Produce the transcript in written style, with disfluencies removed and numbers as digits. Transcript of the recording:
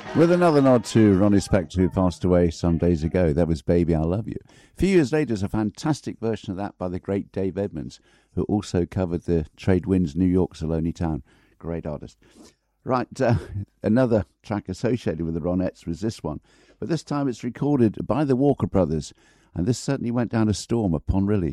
With another nod to Ronnie Spector, who passed away some days ago. That was Baby, I Love You. A few years later, there's a fantastic version of that by the great Dave Edmunds, who also covered the Trade Winds New York's A Lonely Town. Great artist. Right, another track associated with the Ronettes was this one. But this time it's recorded by the Walker Brothers, and this certainly went down a storm at Ponrilly.